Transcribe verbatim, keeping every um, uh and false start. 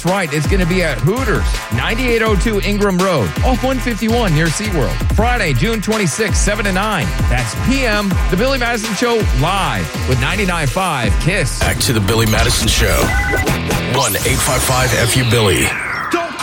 That's right. It's going to be at Hooters, ninety-eight oh two Ingram Road, off one fifty-one near SeaWorld. Friday, June twenty-sixth, seven to nine. That's P M. The Billy Madison Show live with ninety-nine point five KISS. Back to the Billy Madison Show. one eight five five F U Billy.